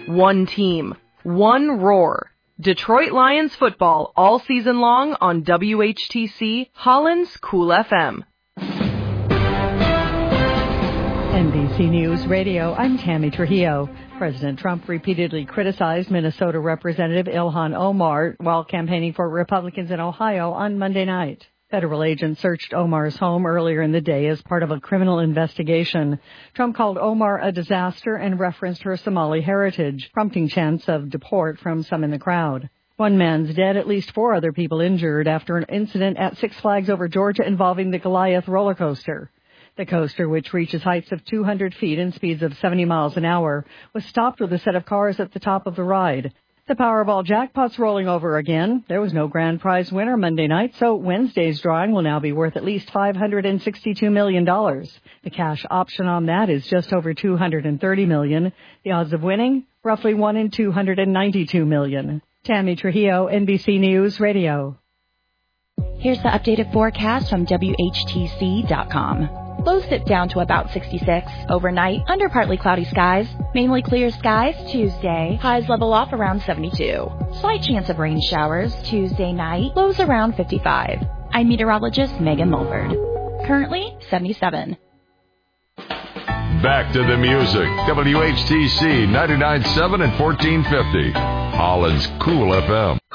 one team, one roar. Detroit Lions football all season long on WHTC, Holland's Cool FM. NBC News Radio, I'm Tammy Trujillo. President Trump repeatedly criticized Minnesota Representative Ilhan Omar while campaigning for Republicans in Ohio on Monday night. Federal agents searched Omar's home earlier in the day as part of a criminal investigation. Trump called Omar a disaster and referenced her Somali heritage, prompting chants of deport from some in the crowd. One man's dead, at least 4 other people injured after an incident at Six Flags Over Georgia involving the Goliath roller coaster. The coaster, which reaches heights of 200 feet and speeds of 70 miles an hour, was stopped with a set of cars at the top of the ride. The Powerball jackpot's rolling over again. There was no grand prize winner Monday night, so Wednesday's drawing will now be worth at least $562 million. The cash option on that is just over $230 million. The odds of winning, roughly 1 in 292 million. Tammy Trujillo, NBC News Radio. Here's the updated forecast from WHTC.com. Lows dip down to about 66. Overnight, under partly cloudy skies. Mainly clear skies Tuesday. Highs level off around 72. Slight chance of rain showers Tuesday night. Lows around 55. I'm meteorologist Megan Mulford. Currently 77. Back to the music. WHTC 99.7 and 1450. Holland's Cool FM.